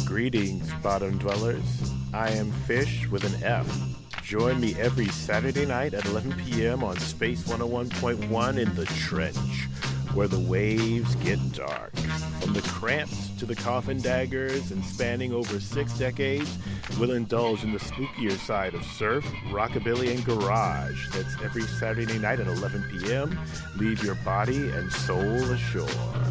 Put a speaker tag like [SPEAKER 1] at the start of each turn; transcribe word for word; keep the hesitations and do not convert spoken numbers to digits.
[SPEAKER 1] Greetings, bottom dwellers. I am Fish with an F. Join me every Saturday night at eleven p.m. on Space one oh one point one in the Trench, where the waves get dark. From the Cramps to the Coffin Daggers, and spanning over six decades, we'll indulge in the spookier side of surf, rockabilly, and garage. That's every Saturday night at eleven p.m. Leave your body and soul ashore.